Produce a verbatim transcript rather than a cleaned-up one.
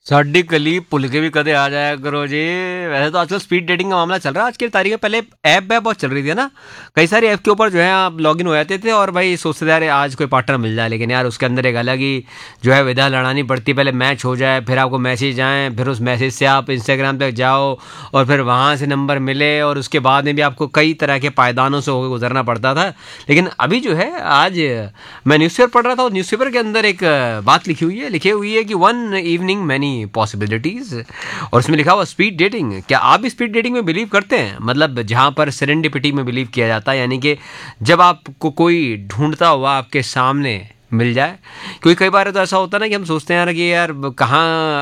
साडी कली पुल के भी कदे आ जाया करो जी। वैसे तो आजकल स्पीड डेटिंग का मामला चल रहा है आज की तारीख में। पहले ऐप वैप बहुत चल रही थी है ना। कई सारी ऐप के ऊपर जो है आप लॉगिन हो जाते थे और भाई सोचते थे यार आज कोई पार्टनर मिल जाए, लेकिन यार उसके अंदर एक अलग ही जो है विधा लड़ानी पड़ती। पहले मैच हो जाए, फिर आपको मैसेज आए, फिर उस मैसेज से आप इंस्टाग्राम तक जाओ और फिर वहाँ से नंबर मिले, और उसके बाद में भी आपको कई तरह के पायदानों से होकर गुजरना पड़ता था। लेकिन अभी जो है आज मैं न्यूज़पेपर पढ़ रहा था और न्यूज़पेपर के अंदर एक बात लिखी हुई है लिखी हुई है कि वन इवनिंग मैनी पॉसिबिलिटीज, और उसमें लिखा हुआ स्पीड डेटिंग। क्या आप भी स्पीड डेटिंग में बिलीव करते हैं? मतलब जहां पर सेरेंडिपिटी में बिलीव किया जाता है, यानी कि जब आपको कोई ढूंढता हुआ आपके सामने मिल जाए। क्योंकि कई बार तो ऐसा होता है ना कि हम सोचते हैं यार कि यार कहाँ